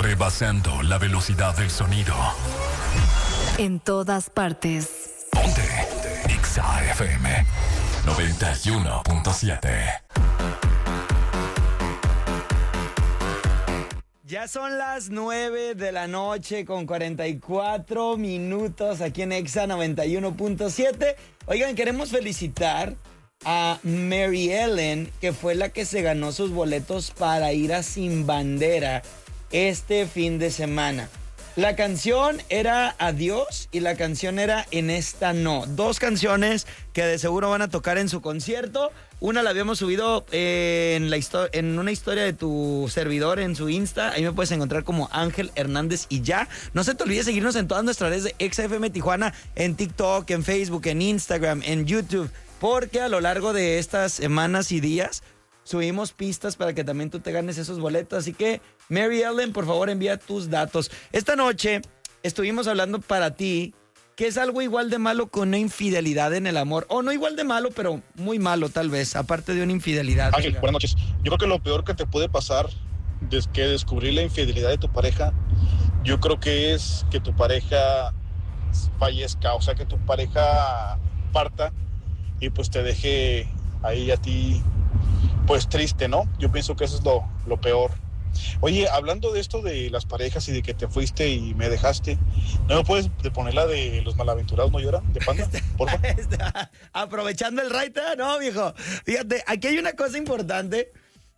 rebasando la velocidad del sonido. En todas partes. Ponte Exa FM 91.7. Ya son las 9 de la noche con 44 minutos aquí en Exa 91.7. Oigan, queremos felicitar a Mary Ellen, que fue la que se ganó sus boletos para ir a Sin Bandera este fin de semana. La canción era Adiós y la canción era En Esta No. Dos canciones que de seguro van a tocar en su concierto. Una la habíamos subido en una historia de tu servidor en su Insta. Ahí me puedes encontrar como Ángel Hernández y ya. No se te olvide seguirnos en todas nuestras redes de Exa FM Tijuana, en TikTok, en Facebook, en Instagram, en YouTube. Porque a lo largo de estas semanas y días subimos pistas para que también tú te ganes esos boletos. Así que, Mary Ellen, por favor, envía tus datos. Esta noche estuvimos hablando para ti que es algo igual de malo que una infidelidad en el amor. O no igual de malo, pero muy malo tal vez, aparte de una infidelidad. Ángel, buenas noches. Yo creo que lo peor que te puede pasar es que descubrir la infidelidad de tu pareja, yo creo que es que tu pareja fallezca, o sea, que tu pareja parta y pues te deje ahí a ti pues triste, ¿no? Yo pienso que eso es lo peor. Oye, hablando de esto de las parejas y de que te fuiste y me dejaste, ¿no me puedes poner la de Los Malaventurados No Lloran, de Panda, por favor? Aprovechando el raite, no, viejo. Fíjate, aquí hay una cosa importante.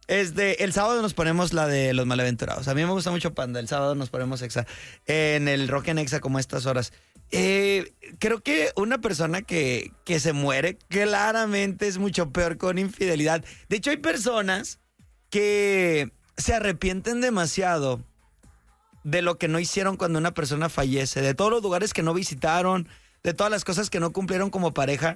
El sábado nos ponemos la de Los Malaventurados. A mí me gusta mucho Panda. El sábado nos ponemos Exa en el Rock en Exa como a estas horas. Creo que una persona que se muere claramente es mucho peor que una infidelidad. De hecho, hay personas que se arrepienten demasiado de lo que no hicieron cuando una persona fallece, de todos los lugares que no visitaron, de todas las cosas que no cumplieron como pareja.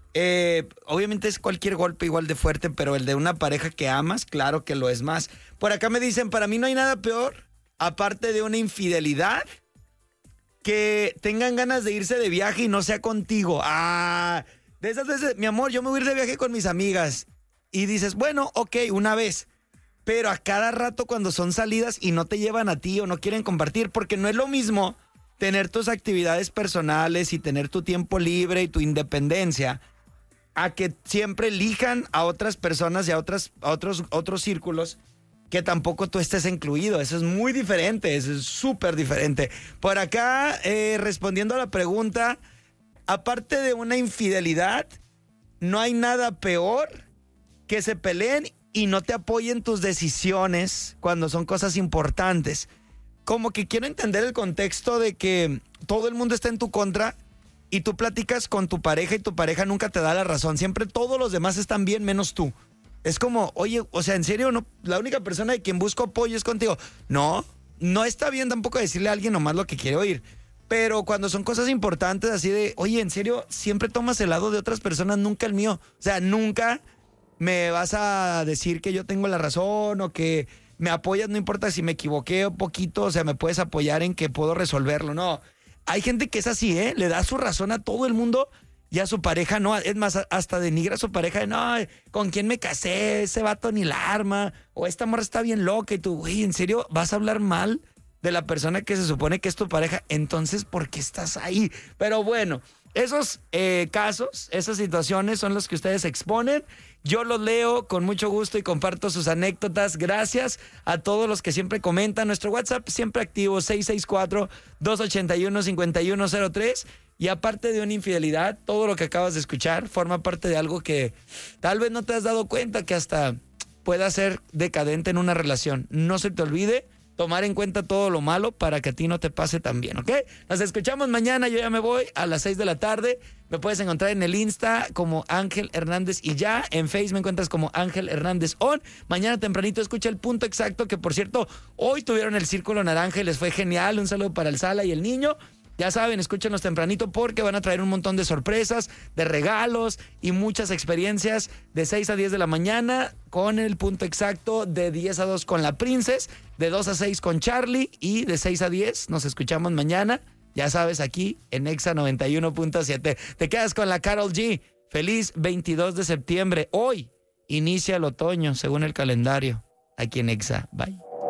Obviamente es cualquier golpe igual de fuerte, pero el de una pareja que amas, claro que lo es más. Por acá me dicen, para mí no hay nada peor, aparte de una infidelidad, que tengan ganas de irse de viaje y no sea contigo. De esas veces, mi amor, yo me voy a ir de viaje con mis amigas. Y dices, bueno, ok, una vez. Pero a cada rato cuando son salidas y no te llevan a ti o no quieren compartir, porque no es lo mismo tener tus actividades personales y tener tu tiempo libre y tu independencia, a que siempre elijan a otras personas y a otros círculos que tampoco tú estés incluido. Eso es muy diferente, eso es súper diferente. Por acá, respondiendo a la pregunta, aparte de una infidelidad, no hay nada peor que se peleen y no te apoyen tus decisiones cuando son cosas importantes. Como que quiero entender el contexto de que todo el mundo está en tu contra y tú platicas con tu pareja y tu pareja nunca te da la razón. Siempre todos los demás están bien menos tú. Es como, oye, o sea, ¿en serio? No, la única persona de quien busco apoyo es contigo. No está bien tampoco decirle a alguien nomás lo que quiere oír. Pero cuando son cosas importantes así de, oye, ¿en serio? Siempre tomas el lado de otras personas, nunca el mío. O sea, nunca me vas a decir que yo tengo la razón o que me apoyas, no importa si me equivoqué un poquito, o sea, me puedes apoyar en que puedo resolverlo. No, hay gente que es así, le da su razón a todo el mundo y a su pareja no. Es más, hasta denigra a su pareja de, no, ¿con quién me casé? Ese vato ni la arma, o esta morra está bien loca, y tú, güey, ¿en serio vas a hablar mal de la persona que se supone que es tu pareja? Entonces, ¿por qué estás ahí? Pero bueno, esos casos, esas situaciones son los que ustedes exponen. Yo los leo con mucho gusto y comparto sus anécdotas. Gracias a todos los que siempre comentan. Nuestro WhatsApp siempre activo, 664-281-5103. Y aparte de una infidelidad, todo lo que acabas de escuchar forma parte de algo que tal vez no te has dado cuenta que hasta pueda ser decadente en una relación. No se te olvide tomar en cuenta todo lo malo para que a ti no te pase también, ¿ok? Nos escuchamos mañana, yo ya me voy a las 6 de la tarde. Me puedes encontrar en el Insta como Ángel Hernández y ya. En Facebook me encuentras como Ángel Hernández On. Mañana tempranito escucha el punto exacto, que por cierto, hoy tuvieron el Círculo Naranja y les fue genial. Un saludo para el Sala y el niño. Ya saben, escúchenos tempranito porque van a traer un montón de sorpresas, de regalos y muchas experiencias de 6 a 10 de la mañana con el punto exacto, de 10 a 2 con la Princess, de 2 a 6 con Charlie y de 6 a 10 nos escuchamos mañana, ya sabes, aquí en Exa 91.7. Te quedas con la Karol G. Feliz 22 de septiembre. Hoy inicia el otoño según el calendario aquí en Exa. Bye.